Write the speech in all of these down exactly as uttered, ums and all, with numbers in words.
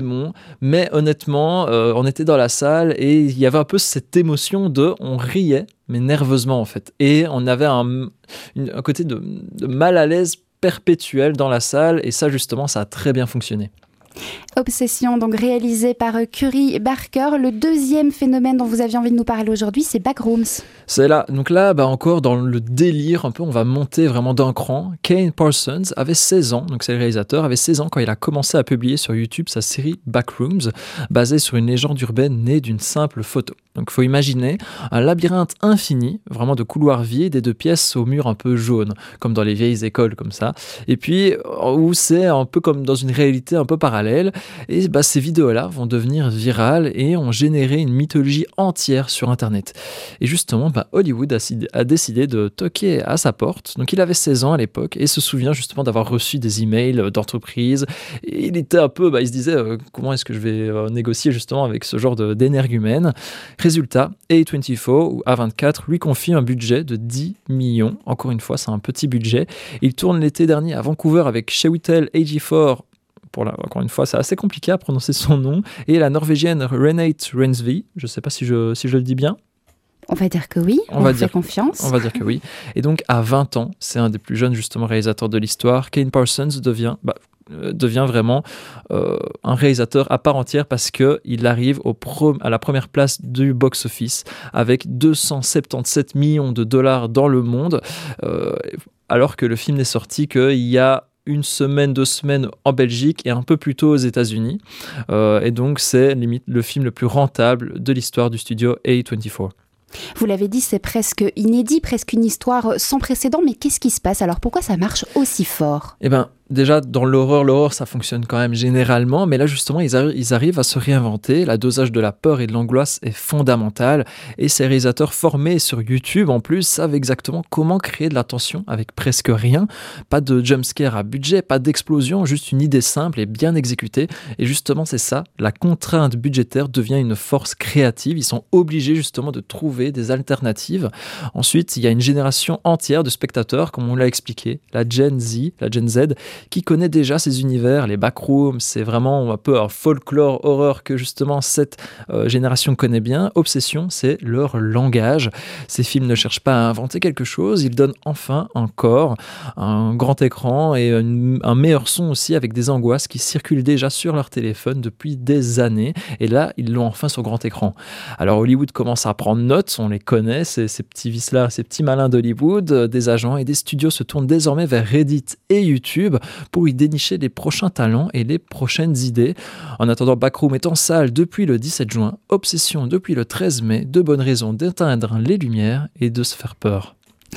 Mais honnêtement, euh, on était dans la salle et il y avait un peu cette émotion de, on riait, mais nerveusement en fait. Et on avait un, une- un côté de, de mal à l'aise perpétuel dans la salle et ça justement, ça a très bien fonctionné. Obsession, donc réalisé par Curry Barker. Le deuxième phénomène dont vous aviez envie de nous parler aujourd'hui, c'est Backrooms. C'est là, donc là, bah encore dans le délire, un peu, on va monter vraiment d'un cran. Kane Parsons avait seize ans, donc c'est le réalisateur, avait seize ans quand il a commencé à publier sur YouTube sa série Backrooms, basée sur une légende urbaine née d'une simple photo. Donc il faut imaginer un labyrinthe infini, vraiment de couloirs vides et de pièces aux murs un peu jaunes, comme dans les vieilles écoles comme ça. Et puis, où c'est un peu comme dans une réalité un peu parallèle. Et bah, ces vidéos-là vont devenir virales et ont généré une mythologie entière sur Internet. Et justement, bah, Hollywood a, a décidé de toquer à sa porte. Donc il avait seize ans à l'époque et se souvient justement d'avoir reçu des emails d'entreprise. Et il était un peu, bah, il se disait euh, comment est-ce que je vais euh, négocier justement avec ce genre de, d'énergumène. Résultat, A vingt-quatre ou A vingt-quatre lui confie un budget de dix millions. Encore une fois, c'est un petit budget. Il tourne l'été dernier à Vancouver avec Chiwetel Ejiofor. Pour la, encore une fois, c'est assez compliqué à prononcer son nom. Et la Norvégienne Renate Reinsve, je ne sais pas si je, si je le dis bien. On va dire que oui, on, on va dire, fait confiance. On va dire que oui. Et donc, à vingt ans, c'est un des plus jeunes justement réalisateurs de l'histoire. Kane Parsons devient... Bah, devient vraiment euh, un réalisateur à part entière parce qu'il arrive au pro- à la première place du box-office avec deux cent soixante-dix-sept millions de dollars dans le monde, euh, alors que le film n'est sorti qu'il y a une semaine, deux semaines en Belgique et un peu plus tôt aux États-Unis. Euh, et donc, c'est limite le film le plus rentable de l'histoire du studio A vingt-quatre. Vous l'avez dit, c'est presque inédit, presque une histoire sans précédent, mais qu'est-ce qui se passe? Alors pourquoi ça marche aussi fort? Eh ben, déjà, dans l'horreur, l'horreur, ça fonctionne quand même généralement, mais là, justement, ils, arri- ils arrivent à se réinventer. La dosage de la peur et de l'angoisse est fondamental, et ces réalisateurs formés sur YouTube, en plus, savent exactement comment créer de la tension avec presque rien. Pas de jumpscare à budget, pas d'explosion, juste une idée simple et bien exécutée. Et justement, c'est ça, la contrainte budgétaire devient une force créative. Ils sont obligés, justement, de trouver des alternatives. Ensuite, il y a une génération entière de spectateurs, comme on l'a expliqué, la Gen Z, la Gen Z, qui connaît déjà ces univers, les backrooms, c'est vraiment un peu un folklore horreur que justement cette euh, génération connaît bien. Obsession, c'est leur langage. Ces films ne cherchent pas à inventer quelque chose, ils donnent enfin un corps, un grand écran et une, un meilleur son aussi avec des angoisses qui circulent déjà sur leur téléphone depuis des années. Et là, ils l'ont enfin sur grand écran. Alors Hollywood commence à prendre note, on les connaît, ces, ces petits vices-là, ces petits malins d'Hollywood, euh, des agents et des studios se tournent désormais vers Reddit et YouTube pour y dénicher les prochains talents et les prochaines idées. En attendant, Backroom est en salle depuis le dix-sept juin, Obsession depuis le treize mai, de bonnes raisons d'éteindre les lumières et de se faire peur.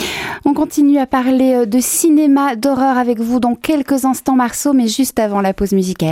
On continue à parler de cinéma d'horreur avec vous dans quelques instants, Marceau, mais juste avant la pause musicale.